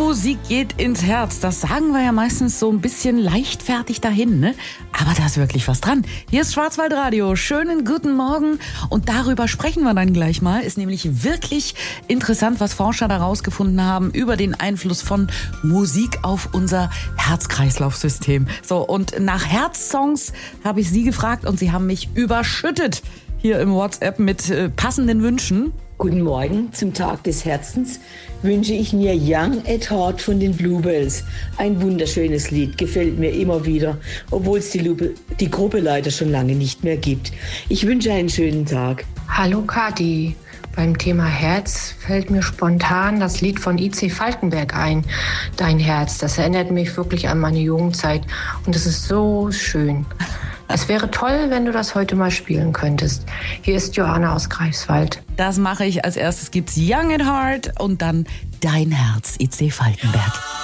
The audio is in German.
Musik geht ins Herz. Das sagen wir ja meistens so ein bisschen leichtfertig dahin, ne? Aber da ist wirklich was dran. Hier ist Schwarzwaldradio. Schönen guten Morgen. Und darüber sprechen wir dann gleich mal. Ist nämlich wirklich interessant, was Forscher da rausgefunden haben über den Einfluss von Musik auf unser Herz-Kreislauf-System. So, und nach Herzsongs habe ich Sie gefragt und Sie haben mich überschüttet hier im WhatsApp mit passenden Wünschen. Guten Morgen, zum Tag des Herzens wünsche ich mir Young at Heart von den Bluebells. Ein wunderschönes Lied, gefällt mir immer wieder, obwohl es die Gruppe leider schon lange nicht mehr gibt. Ich wünsche einen schönen Tag. Hallo Kathi, beim Thema Herz fällt mir spontan das Lied von I.C. Falkenberg ein, Dein Herz. Das erinnert mich wirklich an meine Jugendzeit und es ist so schön. Es wäre toll, wenn du das heute mal spielen könntest. Hier ist Johanna aus Greifswald. Das mache ich. Als erstes gibt's Young at Heart und dann Dein Herz, I.C. Falkenberg.